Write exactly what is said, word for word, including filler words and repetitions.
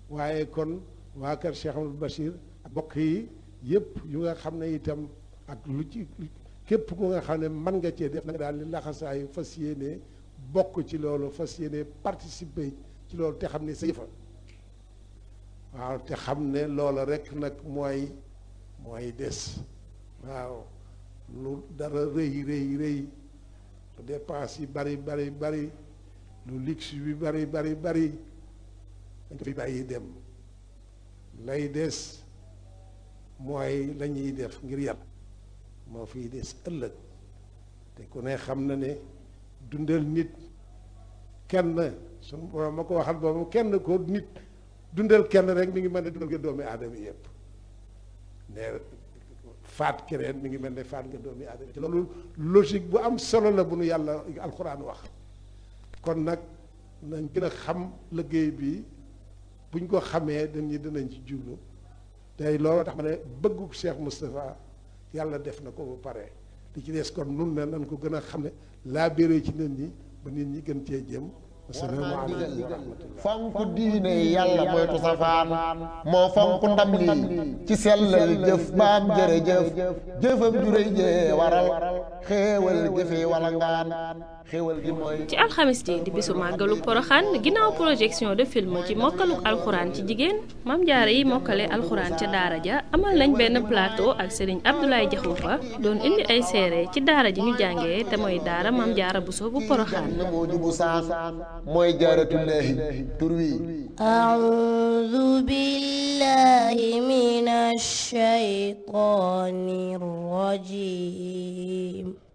waaye kon waa kër Cheikh Amadou Bachir bokk yi yëpp yu nga xam ne itam ak lu ci képp ku nga xam ne mën nga cee def na nga daal di laxasaayu fas yéene bokk ci loolu fas yéene participer ci loolu te xam ne sa yëfa waaw te xam ne loola rek nag mooy mooy des waaw lu dara rëy rëy rëy lu dépense yi bari bari bari lu luxe bi bari bari bari dañ ko fi bàyyi dem lay des mooy la ñuy def ngir yàlla moo fiy des ëllëg te ku ne xam na ne dundal nit kenn suñu borom ma ko waxal boobu kenn ko nit dundal kenn rek mi ngi mel ne dundal nga doomi aadama yëpp ne faat keneen mi ngi mel ne faat nga doomi aadama te loolu logique bu am solo la bu nu yàlla alxuraan wax kon nag nañ gën a xam liggéey bi buñ ko xamee dañu dinañ ci jublu tey loolu tax ma ne bëggu Cheikh Moustapha yàlla def na ko ba pare li ci des kon nun ne nañ ko gën a xam ne laa béré ci nit ñi ba nit ñi gën cee jëm asalaamaaleykum wa rahmatullah fonk diine yàlla moytu safaan moo fonk ndam lii ci sellal jëf baam jërëjëf jëfam juréy jee waral xéewal jëfe wala ngaan xéewal gi mooy ci alxamis ji di bisu màggalu poroxaan ginnaaw projection de film ci mokkaluk alxuraan ci jigéen mam jaare yi mokkale alxuraan ca daara ja amal nañ benn plateau ak Serigne Abdoulaye Diakhoumpa doon indi ay seere ci daara ji ñu jàngee te mooy daara mam jaara Buso bu poroxaan moo jubu saan mooy jaaratullaahi tur wi a'uuzu billaahi minash shaytaanir rajiim